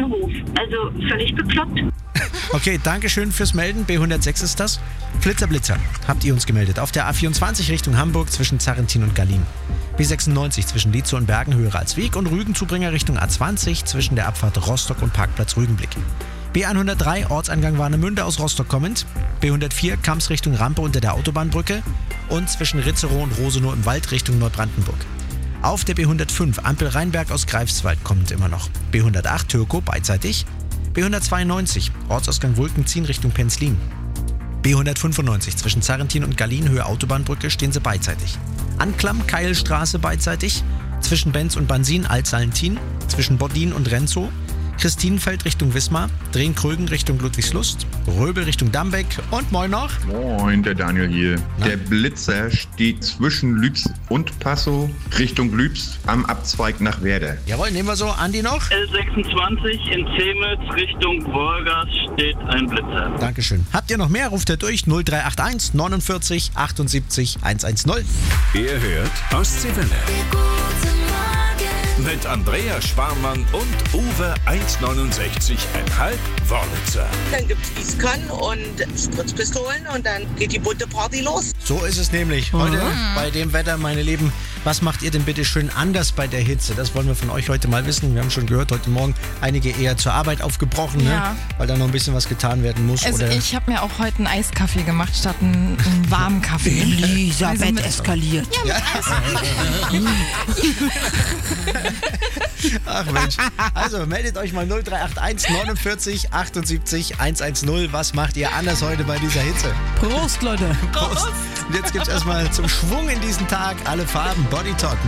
Bahnhof. Also völlig bekloppt. Okay, danke schön fürs Melden. B106 ist das. Flitzer habt ihr uns gemeldet. Auf der A24 Richtung Hamburg zwischen Zarrentin und Gallien. B96 zwischen Lietzow und Bergen, Höhere Alsweg und Rügenzubringer Richtung A20 zwischen der Abfahrt Rostock und Parkplatz Rügenblick. B103 Ortseingang Warnemünde aus Rostock kommend. B104 Kamps Richtung Rampe unter der Autobahnbrücke und zwischen Ritzerow und Rosenow im Wald Richtung Neubrandenburg. Auf der B105 Ampel Rheinberg aus Greifswald kommend immer noch. B108 Türkow beidseitig. B192 Ortsausgang Wulkenziehen Richtung Penzlin. B195 zwischen Zarrentin und Gallien Höhe Autobahnbrücke stehen sie beidseitig. Anklam Keilstraße beidseitig. Zwischen Benz und Bansin Altsalentin. Zwischen Boddin und Renzow. Christinenfeld Richtung Wismar, Drehen-Krögen Richtung Ludwigslust, Röbel Richtung Dambeck und moin noch. Moin, der Daniel hier. Na? Der Blitzer steht zwischen Lübs und Passau Richtung Lübs am Abzweig nach Werder. Jawohl, nehmen wir so. Andi noch. L26 in Zemitz Richtung Wolgast steht ein Blitzer. Dankeschön. Habt ihr noch mehr? Ruft ihr durch 0381 49 78 110. Ihr hört Ostseewelle. Mit Andrea Schwarmann und Uwe 1,69,5 Wörlitzer. Dann gibt's Gießkannen und Spritzpistolen und dann geht die bunte Party los. So ist es nämlich. Heute bei dem Wetter, meine Lieben, was macht ihr denn bitte schön anders bei der Hitze? Das wollen wir von euch heute mal wissen. Wir haben schon gehört, heute Morgen einige eher zur Arbeit aufgebrochen, Ja. ne? Weil da noch ein bisschen was getan werden muss. Also oder ich habe mir auch heute einen Eiskaffee gemacht statt einen warmen Kaffee. Elisabeth eskaliert. Ach Mensch. Also meldet euch mal 0381 49 78 110. Was macht ihr anders heute bei dieser Hitze? Prost, Leute. Prost. Und jetzt gibt's erstmal zum Schwung in diesen Tag alle Farben Body Talk.